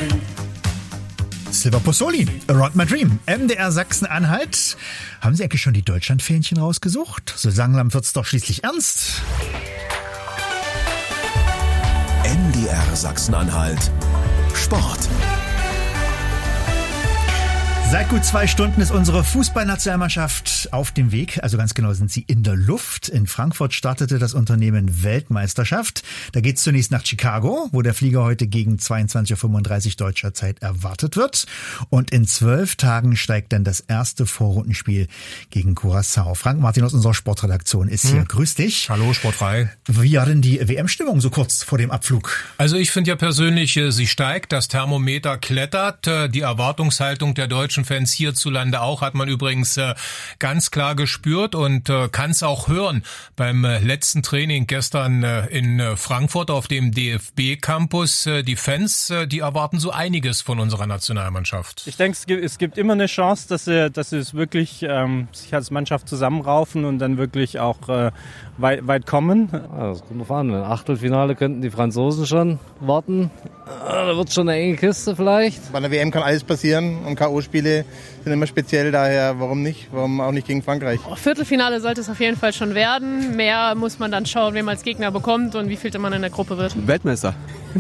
Silver Pozzoli, Around My Dream, MDR Sachsen-Anhalt. Haben Sie eigentlich schon die Deutschlandfähnchen rausgesucht? So langsam wird's doch schließlich ernst. MDR Sachsen-Anhalt Sport. Seit gut 2 Stunden ist unsere Fußballnationalmannschaft auf dem Weg. Also ganz genau sind sie in der Luft. In Frankfurt startete das Unternehmen Weltmeisterschaft. Da geht's zunächst nach Chicago, wo der Flieger heute gegen 22:35 Uhr deutscher Zeit erwartet wird. Und in 12 Tagen steigt dann das erste Vorrundenspiel gegen Curaçao. Frank Martin aus unserer Sportredaktion ist hier. Grüß dich. Hallo, sportfrei. Wie war denn die WM-Stimmung so kurz vor dem Abflug? Also ich finde ja persönlich, sie steigt, das Thermometer klettert, die Erwartungshaltung der deutschen Fans hierzulande auch, hat man übrigens ganz klar gespürt und kann es auch hören beim letzten Training gestern in Frankfurt auf dem DFB-Campus. Die Fans, die erwarten so einiges von unserer Nationalmannschaft. Ich denke, es gibt immer eine Chance, dass sie es wirklich sich als Mannschaft zusammenraufen und dann wirklich auch weit kommen. Ja, das kommt drauf an. Im Achtelfinale könnten die Franzosen schon warten. Da wird schon eine enge Kiste vielleicht. Bei einer WM kann alles passieren und K.O.-Spiele sind immer speziell, daher warum nicht? Warum auch nicht gegen Frankreich? Viertelfinale sollte es auf jeden Fall schon werden. Mehr muss man dann schauen, wen man als Gegner bekommt und wie viel man in der Gruppe wird. Weltmeister.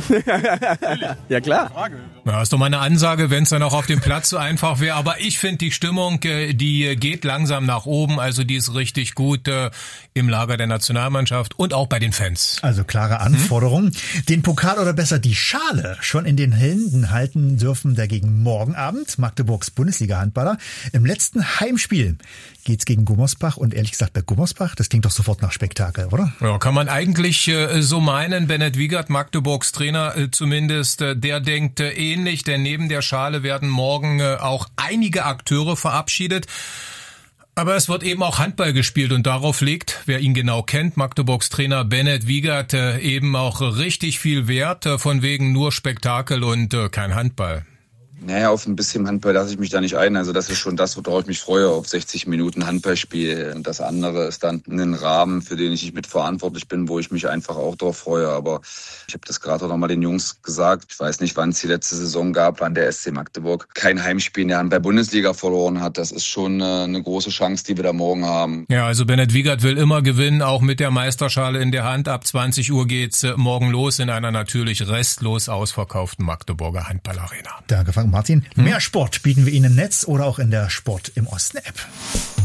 Ja klar. Ja, ist doch mal eine Ansage, wenn es dann auch auf dem Platz so einfach wäre. Aber ich finde die Stimmung, die geht langsam nach oben. Also die ist richtig gut im Lager der Nationalmannschaft und auch bei den Fans. Also klare Anforderungen. Den Pokal oder besser die Schale schon in den Händen halten dürfen dagegen morgen Abend Magdeburgs Bundesliga-Handballer. Im letzten Heimspiel geht's gegen Gummersbach und ehrlich gesagt bei Gummersbach, das klingt doch sofort nach Spektakel, oder? Ja, kann man eigentlich so meinen. Bennett Wiegert, Magdeburgs Trainer zumindest, der denkt ähnlich, denn neben der Schale werden morgen auch einige Akteure verabschiedet. Aber es wird eben auch Handball gespielt und darauf legt, wer ihn genau kennt, Magdeburgs Trainer Bennett Wiegert, eben auch richtig viel Wert, von wegen nur Spektakel und kein Handball. Naja, auf ein bisschen Handball lasse ich mich da nicht ein. Also das ist schon das, worauf ich mich freue, auf 60 Minuten Handballspiel. Und das andere ist dann ein Rahmen, für den ich mit verantwortlich bin, wo ich mich einfach auch drauf freue. Aber ich habe das gerade auch nochmal den Jungs gesagt. Ich weiß nicht, wann es die letzte Saison gab, wann der SC Magdeburg kein Heimspiel in der Handball-Bundesliga verloren hat. Das ist schon eine große Chance, die wir da morgen haben. Ja, also Bennett Wiegert will immer gewinnen, auch mit der Meisterschale in der Hand. Ab 20 Uhr geht's morgen los in einer natürlich restlos ausverkauften Magdeburger Handballarena. Danke, Frank Martin. Mehr Sport bieten wir Ihnen im Netz oder auch in der Sport im Osten App.